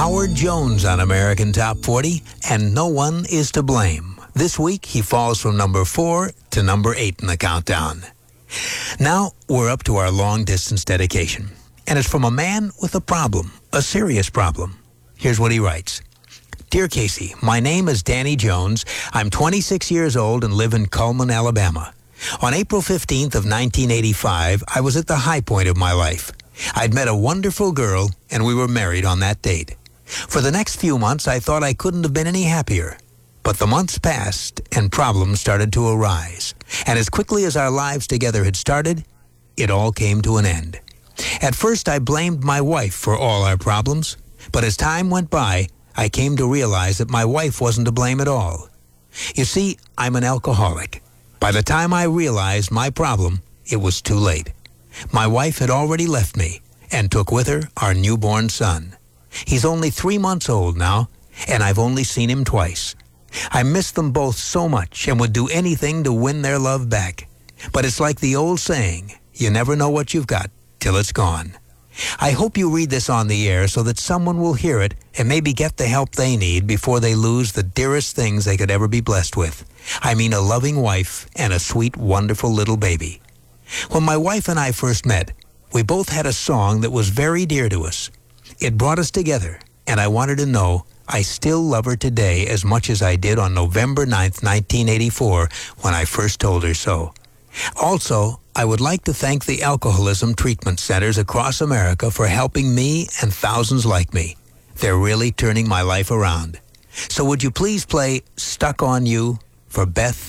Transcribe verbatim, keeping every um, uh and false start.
Howard Jones on American Top forty, and no one is to blame. This week, he falls from number four to number eight in the countdown. Now, we're up to our long-distance dedication, and it's from a man with a problem, a serious problem. Here's what he writes. Dear Casey, my name is Danny Jones. I'm twenty-six years old and live in Cullman, Alabama. On April fifteenth of nineteen eighty-five, I was at the high point of my life. I'd met a wonderful girl, and we were married on that date. For the next few months, I thought I couldn't have been any happier. But the months passed, and problems started to arise. And as quickly as our lives together had started, it all came to an end. At first, I blamed my wife for all our problems. But as time went by, I came to realize that my wife wasn't to blame at all. You see, I'm an alcoholic. By the time I realized my problem, it was too late. My wife had already left me and took with her our newborn son. He's only three months old now, and I've only seen him twice. I miss them both so much and would do anything to win their love back. But it's like the old saying, you never know what you've got till it's gone. I hope you read this on the air so that someone will hear it and maybe get the help they need before they lose the dearest things they could ever be blessed with. I mean a loving wife and a sweet, wonderful little baby. When my wife and I first met, we both had a song that was very dear to us. It brought us together, and I wanted to know I still love her today as much as I did on November ninth, nineteen eighty-four, when I first told her so. Also, I would like to thank the alcoholism treatment centers across America for helping me and thousands like me. They're really turning my life around. So would you please play Stuck on You for Beth